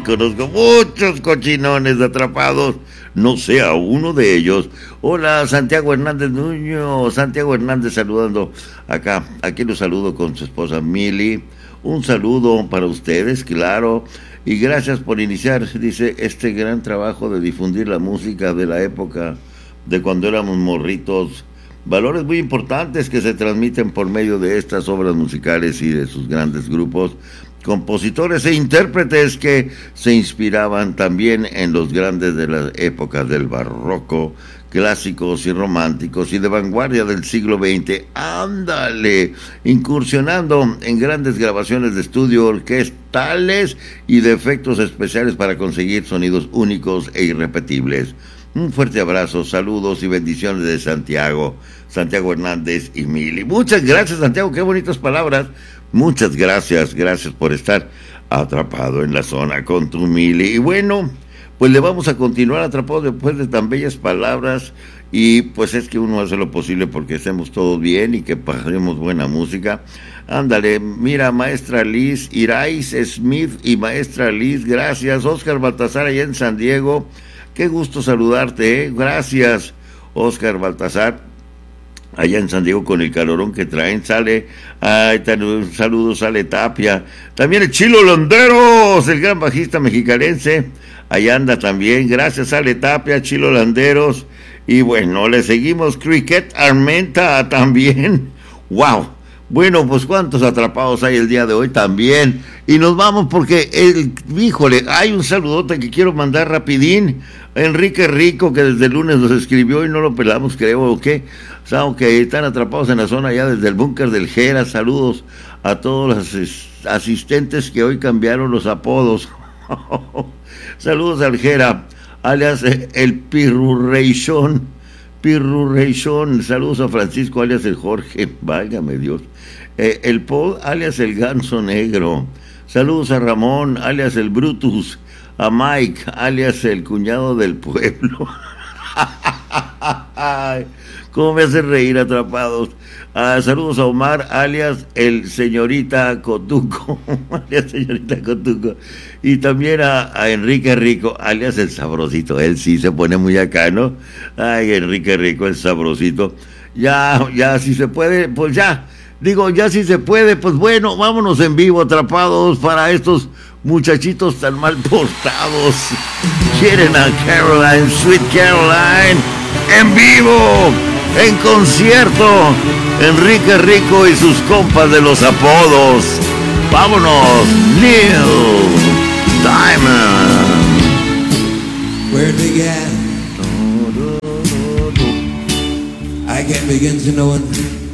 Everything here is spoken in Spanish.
conozco muchos cochinones atrapados, no sea uno de ellos. Hola, Santiago Hernández Nuño, Santiago Hernández saludando acá, aquí lo saludo con su esposa Mili. Un saludo para ustedes, claro, y gracias por iniciar, dice, este gran trabajo de difundir la música de la época de cuando éramos morritos. Valores muy importantes que se transmiten por medio de estas obras musicales y de sus grandes grupos, compositores e intérpretes que se inspiraban también en los grandes de las épocas del barroco, clásicos y románticos y de vanguardia del siglo XX. ¡Ándale! Incursionando en grandes grabaciones de estudio, orquestales y de efectos especiales para conseguir sonidos únicos e irrepetibles. Un fuerte abrazo, saludos y bendiciones de Santiago Hernández y Mili. Muchas gracias, Santiago, qué bonitas palabras. Muchas gracias por estar atrapado en la zona con tu Mili. Y bueno, pues le vamos a continuar atrapados después de tan bellas palabras. Y pues es que uno hace lo posible porque estemos todos bien y que pasemos buena música. Ándale, mira, maestra Liz, Irais Smith y maestra Liz, gracias. Oscar Baltasar allá en San Diego. Qué gusto saludarte, ¿eh? Gracias, Oscar Baltasar, allá en San Diego con el calorón que traen. Sale, un saludo, sale Tapia. También el Chilo Landeros, el gran bajista mexicalense, allá anda también. Gracias, sale Tapia, Chilo Landeros. Y bueno, le seguimos, Cricket Armenta también. ¡Wow! Bueno, pues cuántos atrapados hay el día de hoy también. Y nos vamos porque, híjole, hay un saludote que quiero mandar rapidín. Enrique Rico, que desde el lunes nos escribió y no lo pelamos, creo, ¿o qué? O sea, aunque están atrapados en la zona ya desde el búnker del Jera. Saludos a todos los asistentes que hoy cambiaron los apodos. Saludos al Jera, alias el Pirurreichón. Saludos a Francisco, alias el Jorge, válgame Dios. El Paul, alias el Ganso Negro. Saludos a Ramón, alias el Brutus. A Mike, alias el cuñado del pueblo. ¿Cómo me hace reír, atrapados? Saludos a Omar, alias el señorita Cotuco. Alias señorita Cotuco. Y también a Enrique Rico, alias el sabrosito. Él sí se pone muy acá, ¿no? Ay, Enrique Rico, el sabrosito. Ya, si se puede, pues ya. Digo, ya si se puede, pues bueno, vámonos en vivo, atrapados, para estos muchachitos tan mal portados. Quieren a Caroline, Sweet Caroline, en vivo, en concierto. Enrique Rico y sus compas de los apodos. Vámonos, Neil Diamond. Where it began, I can't begin to know it.